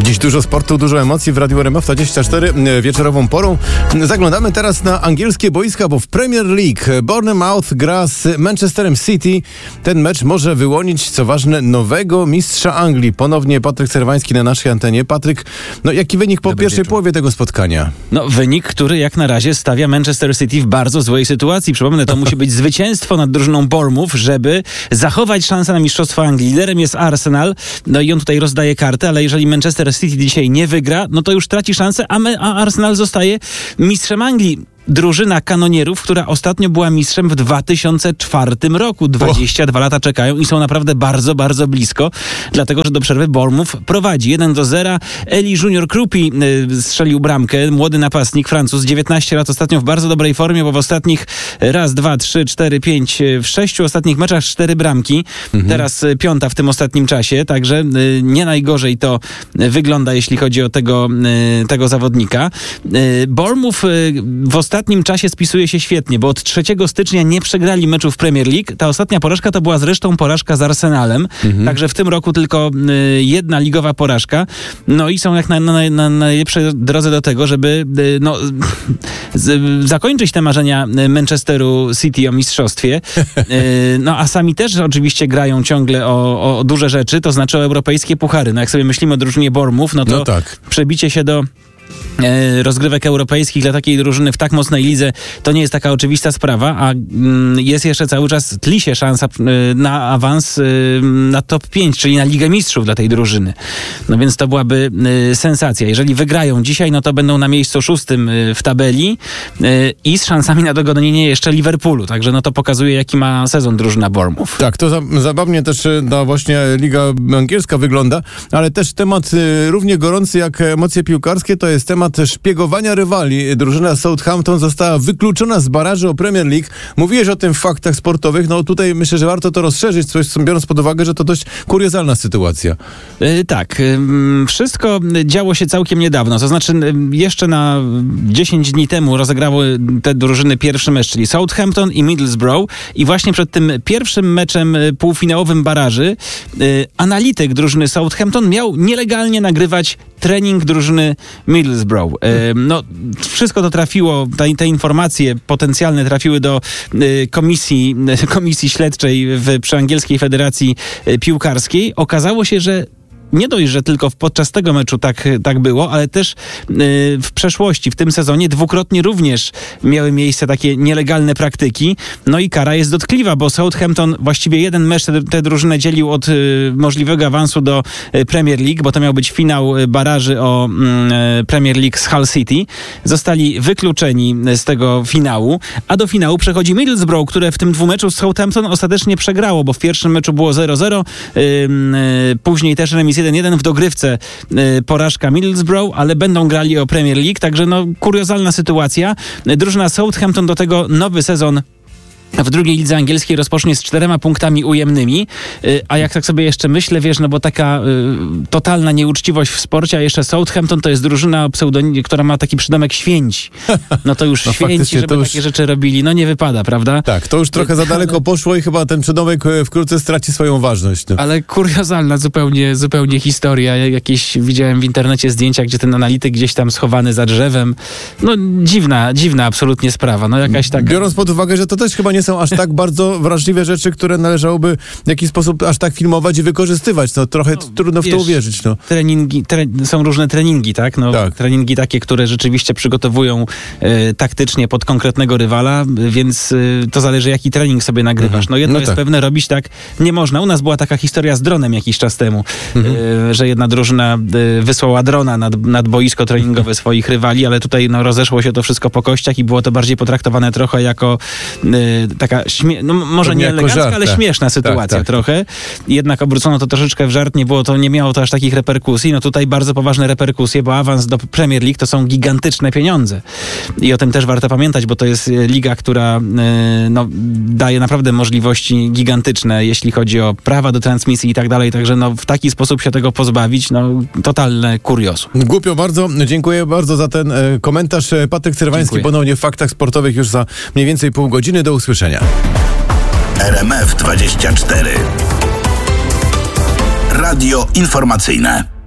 Dziś dużo sportu, dużo emocji w Radiu RMF24 wieczorową porą. Zaglądamy teraz na angielskie boiska, bo w Premier League Bournemouth gra z Manchesterem City. Ten mecz może wyłonić, co ważne, nowego mistrza Anglii. Ponownie Patryk Serwański na naszej antenie. Patryk, jaki wynik po pierwszej połowie tego spotkania? Wynik, który jak na razie stawia Manchester City w bardzo złej sytuacji. Przypomnę, to musi być zwycięstwo nad drużyną Bournemouth, żeby zachować szansę na mistrzostwo Anglii. Liderem jest Arsenal, i on tutaj rozdaje kartę, ale jeżeli Manchester City dzisiaj nie wygra, to już traci szansę, a Arsenal zostaje mistrzem Anglii. Drużyna kanonierów, która ostatnio była mistrzem w 2004 roku. 22 lata czekają i są naprawdę bardzo, bardzo blisko, dlatego, że do przerwy Bournemouth prowadzi 1-0. Eli Junior Krupi strzelił bramkę, młody napastnik, Francuz, 19 lat, ostatnio w bardzo dobrej formie, bo w ostatnich w 6 ostatnich meczach 4 bramki. Teraz 5 w tym ostatnim czasie, także nie najgorzej to wygląda, jeśli chodzi o tego zawodnika. Bournemouth w ostatnim czasie spisuje się świetnie, bo od 3 stycznia nie przegrali meczu w Premier League. Ta ostatnia porażka to była zresztą porażka z Arsenalem, także w tym roku tylko jedna ligowa porażka. I są jak na najlepszej drodze do tego, żeby zakończyć te marzenia Manchesteru City o mistrzostwie. A sami też oczywiście grają ciągle o duże rzeczy, to znaczy o europejskie puchary. Jak sobie myślimy o drużynie Bournemouth, to tak. Przebicie się do rozgrywek europejskich dla takiej drużyny w tak mocnej lidze to nie jest taka oczywista sprawa, a jest jeszcze cały czas tli się szansa na awans na top 5, czyli na Ligę Mistrzów dla tej drużyny. Więc to byłaby sensacja. Jeżeli wygrają dzisiaj, to będą na miejscu 6 w tabeli i z szansami na dogonienie jeszcze Liverpoolu. Także to pokazuje, jaki ma sezon drużyna Bournemouth. Tak, to zabawnie też właśnie Liga Angielska wygląda, ale też temat równie gorący jak emocje piłkarskie to jest temat szpiegowania rywali. Drużyna Southampton została wykluczona z baraży o Premier League. Mówiłeś o tym w faktach sportowych. Tutaj myślę, że warto to rozszerzyć, biorąc pod uwagę, że to dość kuriozalna sytuacja. Tak. Wszystko działo się całkiem niedawno. To znaczy jeszcze na 10 dni temu rozegrały te drużyny pierwszy mecz, czyli Southampton i Middlesbrough. I właśnie przed tym pierwszym meczem półfinałowym baraży analityk drużyny Southampton miał nielegalnie nagrywać trening drużyny Middlesbrough. Wszystko to trafiło, te informacje potencjalne trafiły do komisji śledczej przy Angielskiej Federacji Piłkarskiej. Okazało się, że nie dość, że tylko podczas tego meczu tak było, ale też w przeszłości, w tym sezonie dwukrotnie również miały miejsce takie nielegalne praktyki. I kara jest dotkliwa, bo Southampton właściwie jeden mecz tę drużynę dzielił od możliwego awansu do Premier League, bo to miał być finał baraży o Premier League z Hull City. Zostali wykluczeni z tego finału, a do finału przechodzi Middlesbrough, które w tym dwumeczu z Southampton ostatecznie przegrało, bo w pierwszym meczu było 0-0, później też remis 1-1 w dogrywce, porażka Middlesbrough, ale będą grali o Premier League, także kuriozalna sytuacja. Drużyna Southampton do tego nowy sezon w drugiej lidze angielskiej rozpocznie z 4 punktami ujemnymi, a jak tak sobie jeszcze myślę, bo taka totalna nieuczciwość w sporcie, a jeszcze Southampton to jest drużyna o pseudonimie, która ma taki przydomek Święci. To już święci, żeby takie rzeczy robili. Nie wypada, prawda? Tak, to już trochę za daleko poszło i chyba ten przydomek wkrótce straci swoją ważność. Ale kuriozalna zupełnie historia. Widziałem w internecie zdjęcia, gdzie ten analityk gdzieś tam schowany za drzewem. Dziwna absolutnie sprawa. Jakaś taka... Biorąc pod uwagę, że to też chyba nie są aż tak bardzo wrażliwe rzeczy, które należałoby w jakiś sposób aż tak filmować i wykorzystywać. Trochę trudno w to uwierzyć. Są różne treningi, tak? Tak. Treningi takie, które rzeczywiście przygotowują taktycznie pod konkretnego rywala, więc to zależy, jaki trening sobie nagrywasz. Jedno jest pewne, robić tak nie można. U nas była taka historia z dronem jakiś czas temu, że jedna drużyna wysłała drona nad boisko treningowe swoich rywali, ale tutaj rozeszło się to wszystko po kościach i było to bardziej potraktowane trochę jako taka, może nie elegancka, ale śmieszna sytuacja trochę. Jednak obrócono to troszeczkę w żart, nie miało to aż takich reperkusji. Tutaj bardzo poważne reperkusje, bo awans do Premier League to są gigantyczne pieniądze. I o tym też warto pamiętać, bo to jest liga, która daje naprawdę możliwości gigantyczne, jeśli chodzi o prawa do transmisji i tak dalej. Także w taki sposób się tego pozbawić, totalne kuriozum. Głupio bardzo. Dziękuję bardzo za ten komentarz. Patryk Serwański ponownie w Faktach Sportowych już za mniej więcej pół godziny. Do usłyszenia. RMF24. Radio informacyjne.